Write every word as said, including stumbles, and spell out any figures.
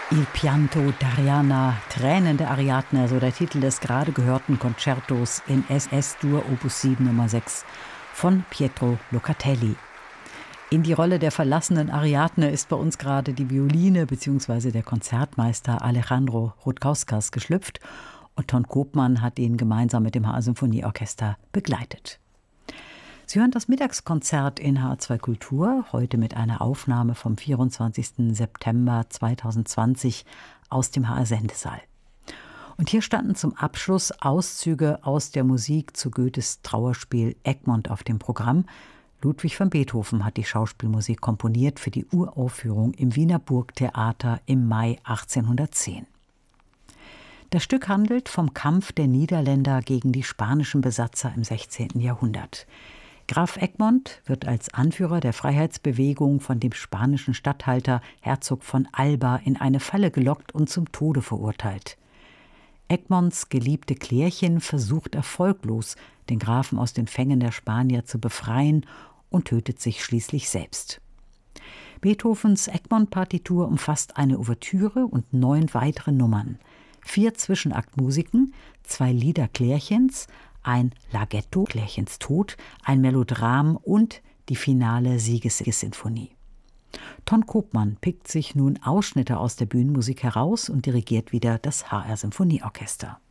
Il pianto d'Arianna, Tränen der Ariadne, so der Titel des gerade gehörten Konzertos in S S-Dur Opus sieben Nummer sechs von Pietro Locatelli. In die Rolle der verlassenen Ariadne ist bei uns gerade die Violine bzw. der Konzertmeister Alejandro Rutkauskas geschlüpft und Ton Koopman hat ihn gemeinsam mit dem H R Symphonieorchester begleitet. Sie hören das Mittagskonzert in H R zwei Kultur, heute mit einer Aufnahme vom vierundzwanzigsten September zweitausendzwanzig aus dem H R Sendesaal. Und hier standen zum Abschluss Auszüge aus der Musik zu Goethes Trauerspiel Egmont auf dem Programm. Ludwig van Beethoven hat die Schauspielmusik komponiert für die Uraufführung im Wiener Burgtheater im Mai achtzehnhundertzehn. Das Stück handelt vom Kampf der Niederländer gegen die spanischen Besatzer im sechzehnten Jahrhundert. Graf Egmont wird als Anführer der Freiheitsbewegung von dem spanischen Statthalter Herzog von Alba in eine Falle gelockt und zum Tode verurteilt. Egmonts geliebte Klärchen versucht erfolglos, den Grafen aus den Fängen der Spanier zu befreien und tötet sich schließlich selbst. Beethovens Egmont-Partitur umfasst eine Ouvertüre und neun weitere Nummern, vier Zwischenaktmusiken, zwei Lieder Klärchens, ein Larghetto, Klärchens Tod, ein Melodram und die finale Siegessinfonie. Ton Koopman pickt sich nun Ausschnitte aus der Bühnenmusik heraus und dirigiert wieder das H R Symphonieorchester.